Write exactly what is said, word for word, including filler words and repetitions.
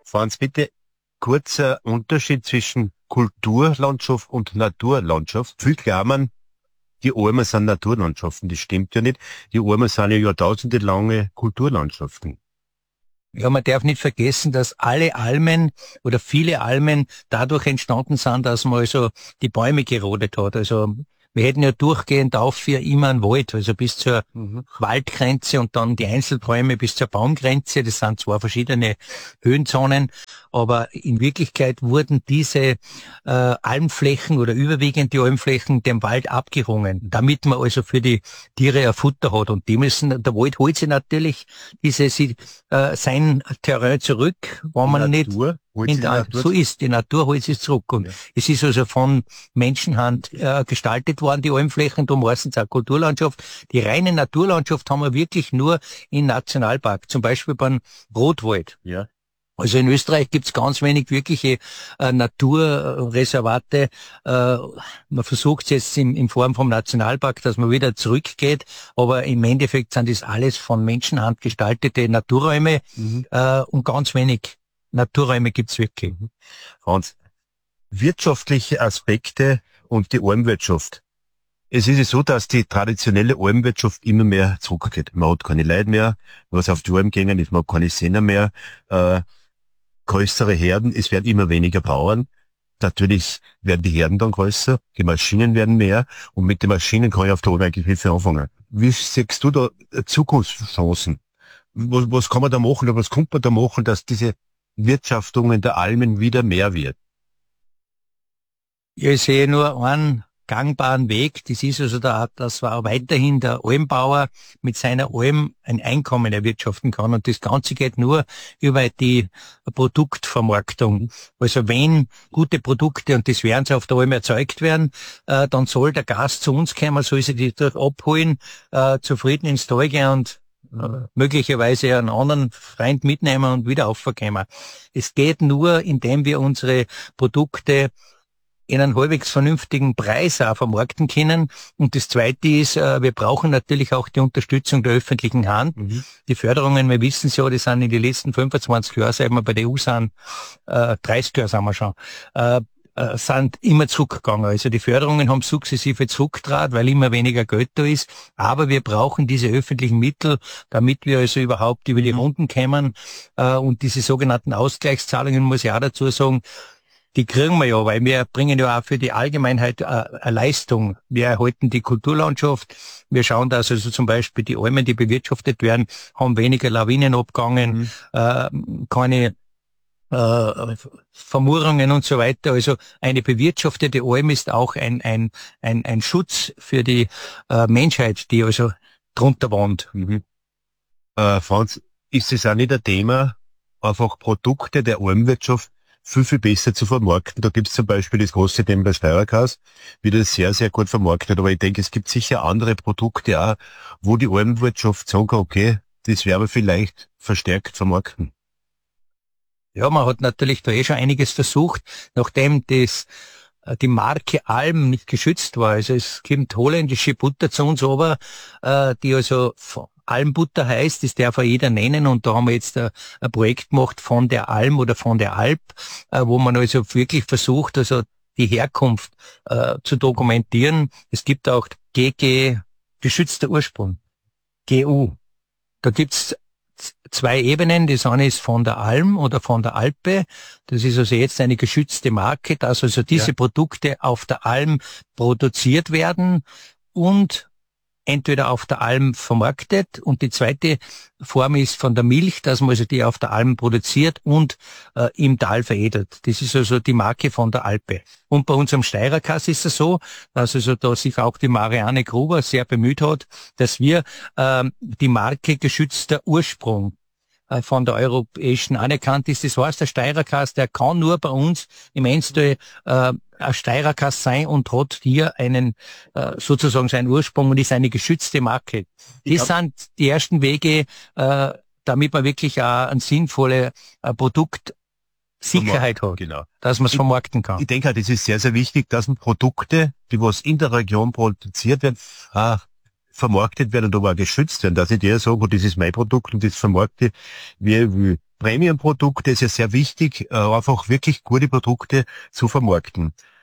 Franz, bitte kurzer Unterschied zwischen Kulturlandschaft und Naturlandschaft. Viel glauben, die Almen sind Naturlandschaften. Das stimmt ja nicht. Die Almen sind ja jahrtausende lange Kulturlandschaften. Ja, man darf nicht vergessen, dass alle Almen oder viele Almen dadurch entstanden sind, dass man also die Bäume gerodet hat. Also wir hätten ja durchgehend auf für immer einen Wald, also bis zur mhm. Waldgrenze und dann die Einzelbäume bis zur Baumgrenze. Das sind zwar verschiedene Höhenzonen, aber in Wirklichkeit wurden diese äh, Almflächen oder überwiegend die Almflächen dem Wald abgerungen, damit man also für die Tiere ein Futter hat. Und die müssen, der Wald holt sich natürlich diese äh, sein Terrain zurück, wenn man nicht in der, so ist. Die Natur holt sich zurück. Und ja. Es ist also von Menschenhand äh, gestaltet worden, die Almflächen, da meistens auch Kulturlandschaft. Die reine Naturlandschaft haben wir wirklich nur im Nationalpark, zum Beispiel beim Rotwald. Ja. Also in Österreich gibt's ganz wenig wirkliche äh, Naturreservate. Äh, man versucht es jetzt in, in Form vom Nationalpark, dass man wieder zurückgeht, aber im Endeffekt sind das alles von Menschenhand gestaltete Naturräume mhm. äh, und ganz wenig Naturräume gibt's wirklich. Franz, wirtschaftliche Aspekte und die Almwirtschaft. Es ist ja so, dass die traditionelle Almwirtschaft immer mehr zurückgeht. Man hat keine Leute mehr, was auf die Alm gehen ist, man hat keine Sehner mehr, äh, größere Herden, es werden immer weniger Bauern. Natürlich werden die Herden dann größer, die Maschinen werden mehr und mit den Maschinen kann ich auf der Alm eigentlich nicht viel anfangen. Wie siehst du da Zukunftschancen? Was, was kann man da machen oder was kommt man da machen, dass diese Wirtschaftung in der Almen wieder mehr wird? Ich sehe nur einen gangbaren Weg. Das ist also da, dass war weiterhin der Almbauer mit seiner Alm ein Einkommen erwirtschaften kann. Und das Ganze geht nur über die Produktvermarktung. Also wenn gute Produkte, und das werden sie auf der Alm erzeugt werden, äh, dann soll der Gast zu uns kommen, soll sie die dort abholen, äh, zufrieden ins Tal gehen und möglicherweise einen anderen Freund mitnehmen und wieder aufverkämen. Es geht nur, indem wir unsere Produkte in einen halbwegs vernünftigen Preis auch vermarkten können. Und das Zweite ist, wir brauchen natürlich auch die Unterstützung der öffentlichen Hand. Mhm. Die Förderungen, wir wissen es ja, die sind in den letzten fünfundzwanzig Jahren, seit wir bei der E U sind, äh, dreißig Jahre sind wir schon, äh, sind immer zurückgegangen. Also die Förderungen haben sukzessive zurückgetragen, weil immer weniger Geld da ist. Aber wir brauchen diese öffentlichen Mittel, damit wir also überhaupt über die Runden kommen. Und diese sogenannten Ausgleichszahlungen, muss ich auch dazu sagen, die kriegen wir ja, weil wir bringen ja auch für die Allgemeinheit eine Leistung. Wir erhalten die Kulturlandschaft. Wir schauen, dass also zum Beispiel die Almen, die bewirtschaftet werden, haben weniger Lawinenabgangen, mhm. äh, keine Äh, Vermurungen und so weiter. Also eine bewirtschaftete Alm ist auch ein ein ein ein Schutz für die äh, Menschheit, die also drunter wohnt. Mhm. Äh, Franz, ist es auch nicht ein Thema, einfach Produkte der Almwirtschaft viel, viel besser zu vermarkten? Da gibt es zum Beispiel das große Thema der Steierkas, wie das sehr, sehr gut vermarktet. Aber ich denke, es gibt sicher andere Produkte auch, wo die Almwirtschaft sagen kann, okay, das werden wir vielleicht verstärkt vermarkten. Ja, man hat natürlich da eh schon einiges versucht, nachdem das die Marke Alm nicht geschützt war. Also es kommt holländische Butter zu uns aber, äh, die also Almbutter heißt, das darf auch jeder nennen, und da haben wir jetzt ein, ein Projekt gemacht von der Alm oder von der Alp, äh, wo man also wirklich versucht, also die Herkunft äh, zu dokumentieren. Es gibt auch G G, geschützter Ursprung, G U. Da gibt's zwei Ebenen. Das eine ist von der Alm oder von der Alpe. Das ist also jetzt eine geschützte Marke, dass also diese ja. Produkte auf der Alm produziert werden und entweder auf der Alm vermarktet. Und die zweite Form ist von der Milch, dass man also die auf der Alm produziert und äh, im Tal veredelt. Das ist also die Marke von der Alpe. Und bei unserem Steirerkas ist es so, dass also da sich auch die Marianne Gruber sehr bemüht hat, dass wir äh, die Marke geschützter Ursprung äh, von der europäischen anerkannt ist. Das heißt, der Steirerkas, der kann nur bei uns im Enstal äh, ein Steirerkas sein und hat hier einen äh, sozusagen seinen Ursprung und ist eine geschützte Marke. Das sind die ersten Wege, äh, damit man wirklich auch ein sinnvolle äh, Produktsicherheit hat, genau, dass man es vermarkten kann. Ich denke halt, es ist sehr, sehr wichtig, dass man Produkte, die was in der Region produziert werden, auch vermarktet werden und aber auch geschützt werden. Dass nicht jeder sagt, das ist mein Produkt und das vermarkte wie, wie Premium-Produkte ist ja sehr wichtig, äh, einfach wirklich gute Produkte zu vermarkten.